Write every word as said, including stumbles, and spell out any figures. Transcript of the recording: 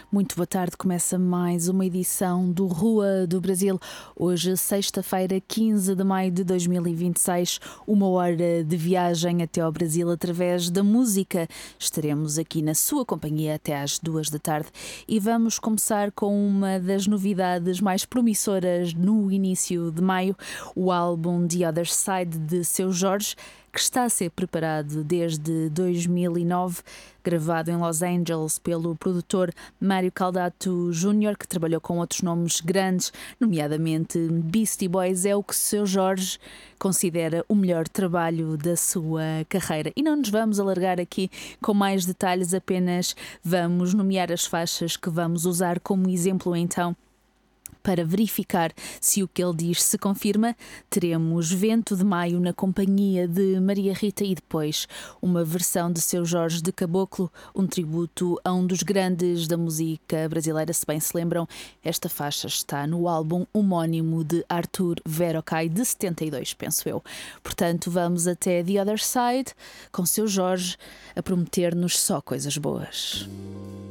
Muito boa tarde, começa mais uma edição do Rua do Brasil. Hoje, sexta-feira, quinze de maio de dois mil e vinte e seis, uma hora de viagem até ao Brasil através da música. Estaremos aqui na sua companhia até às duas da tarde e vamos começar com uma das novidades mais promissoras no início de maio, o álbum The Other Side de Seu Jorge, que está a ser preparado desde dois mil e nove, gravado em Los Angeles pelo produtor Mário Caldato Júnior, que trabalhou com outros nomes grandes, nomeadamente Beastie Boys. É o que Seu Jorge considera o melhor trabalho da sua carreira. E não nos vamos alargar aqui com mais detalhes, apenas vamos nomear as faixas que vamos usar como exemplo então. Para verificar se o que ele diz se confirma, teremos Vento de Maio na companhia de Maria Rita e depois uma versão de Seu Jorge de Caboclo, um tributo a um dos grandes da música brasileira. Se bem se lembram, esta faixa está no álbum homónimo de Arthur Verocai, de setenta e dois, penso eu. Portanto, vamos até The Other Side, com Seu Jorge a prometer-nos só coisas boas.